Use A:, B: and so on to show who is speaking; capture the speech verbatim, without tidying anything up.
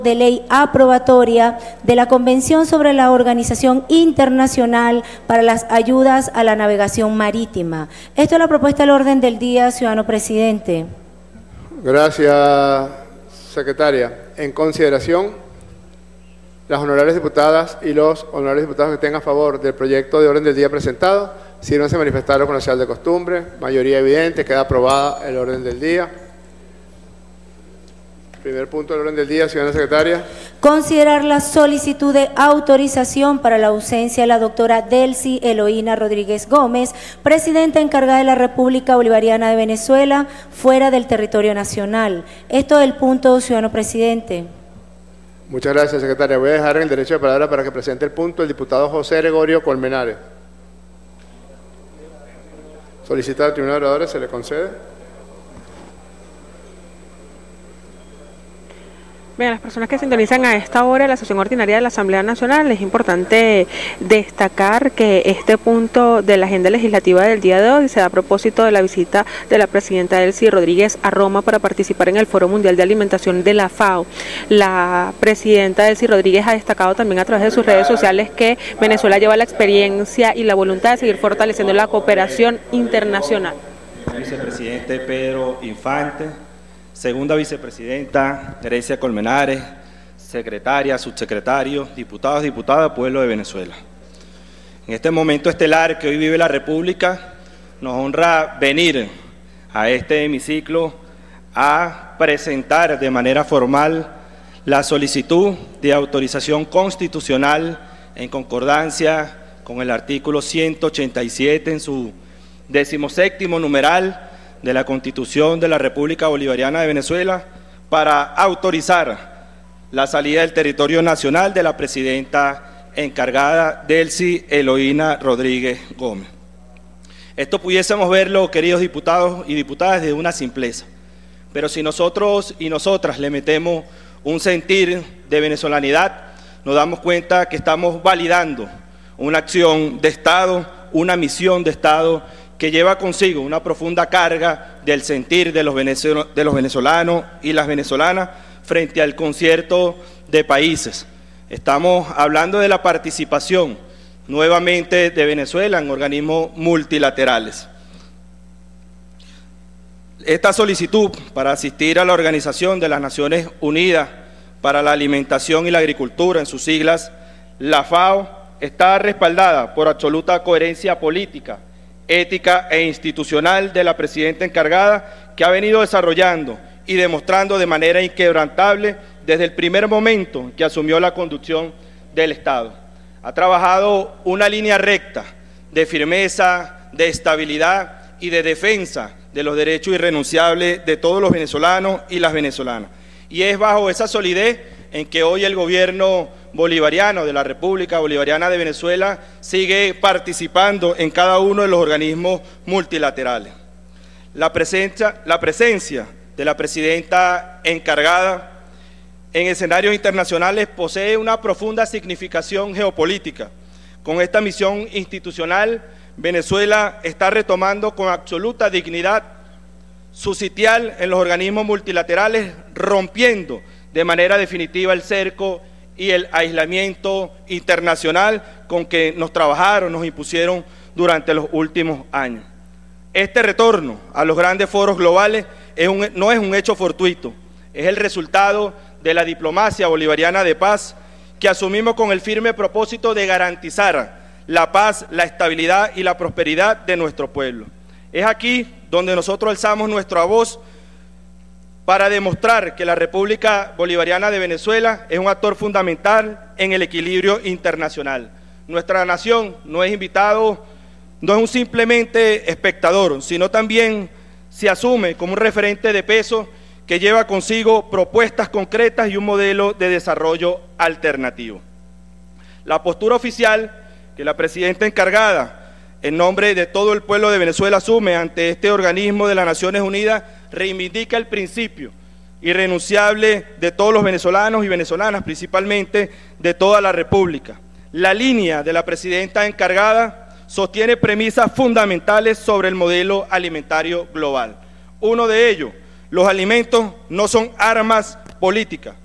A: de ley aprobatoria de la Convención sobre la Organización Internacional para las Ayudas a la Navegación Marítima. Esto es la propuesta del orden del día, ciudadano presidente.
B: Gracias, secretaria. En consideración, las honorables diputadas y los honorables diputados que estén a favor del proyecto de orden del día presentado, sírvanse a manifestarlo con la señal de costumbre. Mayoría evidente, queda aprobada el orden del día. Primer punto del orden del día, ciudadana secretaria.
A: Considerar la solicitud de autorización para la ausencia de la doctora Delcy Eloína Rodríguez Gómez, presidenta encargada de la República Bolivariana de Venezuela, fuera del territorio nacional. Esto es el punto, ciudadano presidente.
B: Muchas gracias, secretaria. Voy a dejar en el derecho de palabra para que presente el punto el diputado José Gregorio Colmenares. Solicita al Tribunal de Oradores, se le concede.
C: Bien, a las personas que sintonizan a esta hora la sesión ordinaria de la Asamblea Nacional, es importante destacar que este punto de la agenda legislativa del día de hoy se da a propósito de la visita de la presidenta Delcy Rodríguez a Roma para participar en el Foro Mundial de Alimentación de la FAO. La presidenta Delcy Rodríguez ha destacado también a través de sus redes sociales que Venezuela lleva la experiencia y la voluntad de seguir fortaleciendo la cooperación internacional.
D: Vicepresidente Pedro Infante, segunda vicepresidenta Grecia Colmenares, secretaria, subsecretario, diputados, diputadas, pueblo de Venezuela. En este momento estelar que hoy vive la República, nos honra venir a este hemiciclo a presentar de manera formal la solicitud de autorización constitucional en concordancia con el artículo ciento ochenta y siete en su decimoséptimo numeral de la Constitución de la República Bolivariana de Venezuela para autorizar la salida del territorio nacional de la presidenta encargada Delcy Eloína Rodríguez Gómez. Esto pudiésemos verlo, queridos diputados y diputadas, de una simpleza, pero si nosotros y nosotras le metemos un sentir de venezolanidad, nos damos cuenta que estamos validando una acción de Estado, una misión de Estado que lleva consigo una profunda carga del sentir de los venezolanos y las venezolanas frente al concierto de países. Estamos hablando de la participación nuevamente de Venezuela en organismos multilaterales. Esta solicitud para asistir a la Organización de las Naciones Unidas para la Alimentación y la Agricultura, en sus siglas, la FAO, está respaldada por absoluta coherencia política, ética e institucional de la presidenta encargada, que ha venido desarrollando y demostrando de manera inquebrantable desde el primer momento que asumió la conducción del Estado. Ha trabajado una línea recta de firmeza, de estabilidad y de defensa de los derechos irrenunciables de todos los venezolanos y las venezolanas. Y es bajo esa solidez en que hoy el gobierno bolivariano de la República Bolivariana de Venezuela sigue participando en cada uno de los organismos multilaterales. La presencia, la presencia de la presidenta encargada en escenarios internacionales posee una profunda significación geopolítica. Con esta misión institucional, Venezuela está retomando con absoluta dignidad su sitial en los organismos multilaterales, rompiendo de manera definitiva el cerco y el aislamiento internacional con que nos trabajaron, nos impusieron durante los últimos años. Este retorno a los grandes foros globales es un, no es un hecho fortuito, es el resultado de la diplomacia bolivariana de paz que asumimos con el firme propósito de garantizar la paz, la estabilidad y la prosperidad de nuestro pueblo. Es aquí donde nosotros alzamos nuestra voz para demostrar que la República Bolivariana de Venezuela es un actor fundamental en el equilibrio internacional. Nuestra nación no es invitado, no es un simplemente espectador, sino también se asume como un referente de peso que lleva consigo propuestas concretas y un modelo de desarrollo alternativo. La postura oficial que la presidenta encargada, en nombre de todo el pueblo de Venezuela, asume ante este organismo de las Naciones Unidas, reivindica el principio irrenunciable de todos los venezolanos y venezolanas, principalmente de toda la República. La línea de la presidenta encargada sostiene premisas fundamentales sobre el modelo alimentario global. Uno de ellos, los alimentos no son armas políticas,